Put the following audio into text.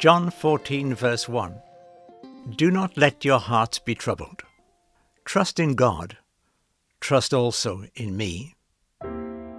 John 14 verse 1. Do not let your hearts be troubled. Trust in God. Trust also in me.